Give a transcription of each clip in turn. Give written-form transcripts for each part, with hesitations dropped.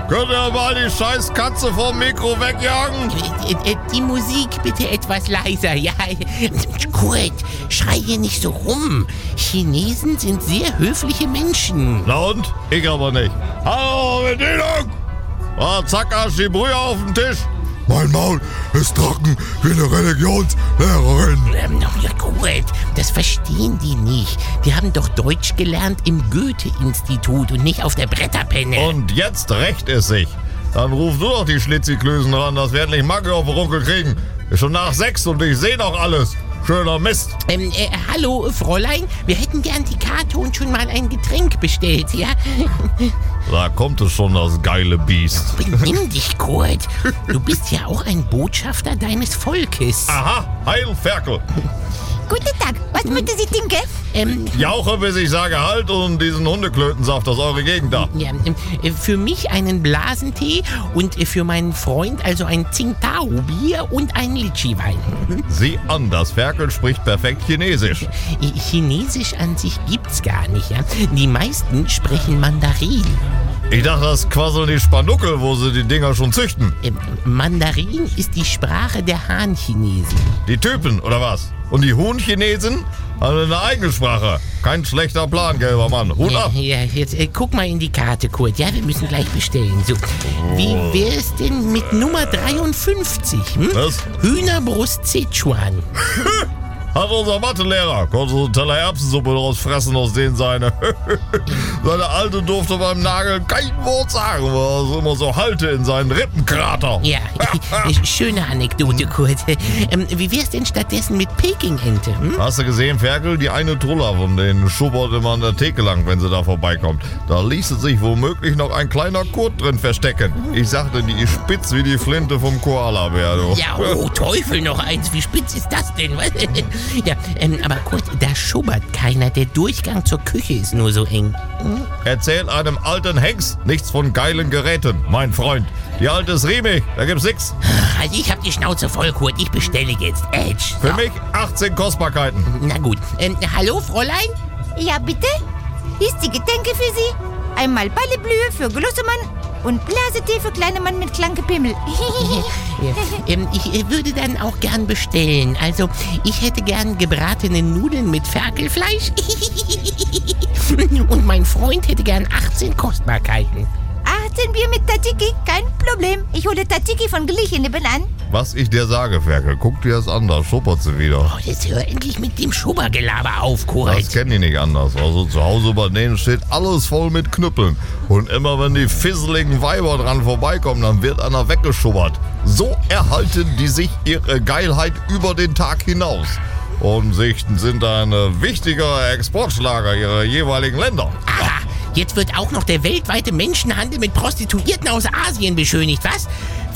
Könnt ihr mal die scheiß Katze vom Mikro wegjagen? Die Musik bitte etwas leiser, ja. Kurt, schrei hier nicht so rum. Chinesen sind sehr höfliche Menschen. Na und? Ich aber nicht. Hallo, Bedienung! Zack, Arsch, die Brühe auf den Tisch. Mein Maul ist trocken wie eine Religionslehrerin. Ja, Kurt, das verstehen die nicht. Die haben doch Deutsch gelernt im Goethe-Institut und nicht auf der Bretterpenne. Und jetzt rächt es sich. Dann ruf du doch die Schlitziklösen ran, dass wir endlich Macke auf den Ruckel kriegen. Ist schon nach 6 und ich sehe noch alles. Schöner Mist. Hallo, Fräulein. Wir hätten gern die Karte und schon mal ein Getränk bestellt, ja? Da kommt es schon, das geile Biest. Benimm dich, Kurt. Du bist ja auch ein Botschafter deines Volkes. Aha, Heil Ferkel. Guten Tag, was möchten Sie trinken? Jauche, bis ich sage Halt und diesen Hundeklötensaft aus eurer Gegend da. Ja, für mich einen Blasentee und für meinen Freund also ein Tsingtao-Bier und ein Litschi-Wein. Sieh an, das Ferkel spricht perfekt Chinesisch. Chinesisch an sich gibt's gar nicht, ja. Die meisten sprechen Mandarin. Ich dachte, das quasseln die Spanuckel, wo sie die Dinger schon züchten. Mandarin ist die Sprache der Han-Chinesen. Die Typen, oder was? Und die Huhn-Chinesen haben eine eigene Sprache. Kein schlechter Plan, gelber Mann. Hut ab. Ja, jetzt guck mal in die Karte, Kurt. Ja, wir müssen gleich bestellen. So, wie wär's denn mit Nummer 53? Was? Hühnerbrust Sichuan. Hat unser Mathelehrer. Konnte so einen Teller Erbsensuppe draus fressen aus denen seine. Seine Alte durfte beim Nageln kein Wort sagen, weil er immer so halte in seinen Rippenkrater. Ja, schöne Anekdote, Kurt. Wie wär's denn stattdessen mit Peking-Ente? Hast du gesehen, Ferkel? Die eine Truller von denen schubbert immer an der Theke lang, wenn sie da vorbeikommt. Da ließe sich womöglich noch ein kleiner Kurt drin verstecken. Ich sagte, die ist spitz wie die Flinte vom Koala-Bär, du. Ja, oh Teufel, noch eins. Wie spitz ist das denn? Ja, aber Kurt, da schubbert keiner. Der Durchgang zur Küche ist nur so eng. Erzähl einem alten Hengst nichts von geilen Geräten, mein Freund. Die alte ist riemig, da gibt's nix. Also ich hab die Schnauze voll, Kurt. Ich bestelle jetzt. Edge. Für mich 18 Kostbarkeiten. Na gut. Hallo, Fräulein? Ja, bitte? Hier ist die Getränke für Sie. Einmal Balleblühe für Glossemann und Blasetee für kleine Mann mit klanke Pimmel. Ich würde dann auch gern bestellen. Also, ich hätte gern gebratene Nudeln mit Ferkelfleisch. Und mein Freund hätte gern 18 Kostbarkeiten. 18 Bier mit Tzatziki, kein Problem. Ich hole Tzatziki von Gliche nebenan. Was ich dir sage, Ferkel, guck dir das an, da schuppert sie wieder. Oh, jetzt hör endlich mit dem Schubbergelaber auf, Kurt. Das kennen die nicht anders. Also zu Hause bei denen steht alles voll mit Knüppeln. Und immer wenn die fisseligen Weiber dran vorbeikommen, dann wird einer weggeschubbert. So erhalten die sich ihre Geilheit über den Tag hinaus. Und sind ein wichtiger Exportschlager ihrer jeweiligen Länder. Aha, jetzt wird auch noch der weltweite Menschenhandel mit Prostituierten aus Asien beschönigt, was?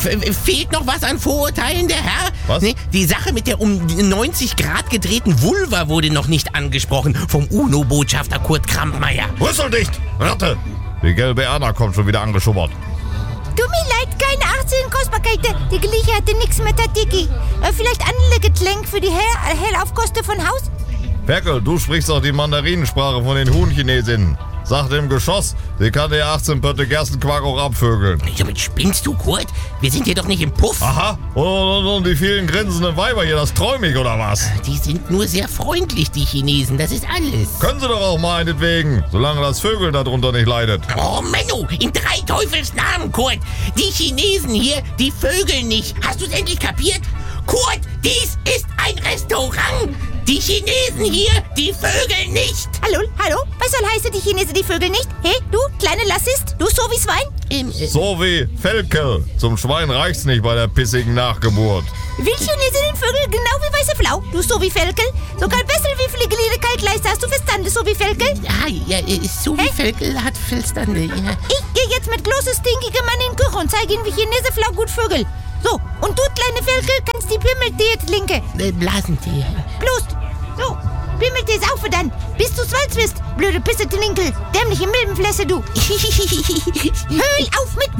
Fehlt noch was an Vorurteilen, der Herr? Was? Nee, die Sache mit der um 90 Grad gedrehten Vulva wurde noch nicht angesprochen vom UNO-Botschafter Kurt Krampmeier. Rüsseldicht, Ratte! Die gelbe Erna kommt schon wieder angeschubbert. Tut mir leid, keine 18 Kostbarkeiten. Die Gliche hatte nix mit Tzatziki. Vielleicht andere Getränk für die Hellaufkoste von Haus? Ferkel, du sprichst doch die Mandarinensprache von den Huhn-Chinesinnen. Sagt im Geschoss, sie kann dir 18 Pötte Gerstenquark auch abvögeln. Damit spinnst du, Kurt? Wir sind hier doch nicht im Puff. Aha, und die vielen grinsenden Weiber hier, das träumig oder was? Die sind nur sehr freundlich, die Chinesen, das ist alles. Können sie doch auch meinetwegen, solange das Vögeln darunter nicht leidet. Oh, Menno, in 3 Teufels Namen, Kurt. Die Chinesen hier, die vögeln nicht. Hast du es endlich kapiert? Kurt, dies ist ein Restaurant. Die Chinesen hier, die vögeln nicht. Hallo? Was soll heißen, die Chinesen, die Vögel nicht? Hey, du, kleine Lassist, du so wie Schwein? So wie Felkel. Zum Schwein reicht's nicht bei der pissigen Nachgeburt. Will Chinesen Vögel genau wie weiße Flau? Du so wie Felkel? Sogar besser wie viele Glieder Kalkleiste, hast du verstanden, so wie Felkel? Ja, so wie Felkel hat verstanden, ja. Ich gehe jetzt mit großes stinkige Mann in die Küche und zeige ihm, wie Chinesen Flau gut Vögel. So, und du, kleine Felkel, kannst die Pimmeltee jetzt linke. Blasentee. Bloß. So, Pimmeltee saufe dann, bis du Swalz bist, blöde Pisse Tinkel, dämliche Milbenflässe, du. Hör auf mit